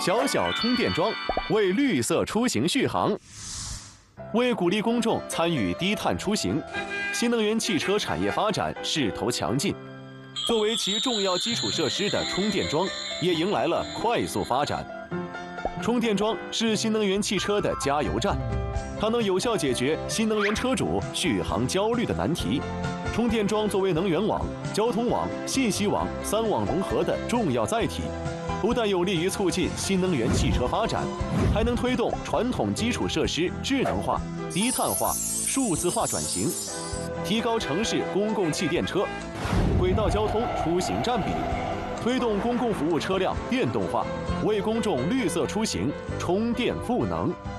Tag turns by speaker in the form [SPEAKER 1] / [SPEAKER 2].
[SPEAKER 1] 小小充电桩为绿色出行续航。为鼓励公众参与低碳出行，新能源汽车产业发展势头强劲。作为其重要基础设施的充电桩，也迎来了快速发展。充电桩是新能源汽车的加油站，它能有效解决新能源车主续航焦虑的难题。充电桩作为能源网、交通网、信息网3网融合的重要载体，不但有利于促进新能源汽车发展，还能推动传统基础设施智能化、低碳化、数字化转型，提高城市公共汽电车、轨道交通出行占比，推动公共服务车辆电动化，为公众绿色出行充电赋能。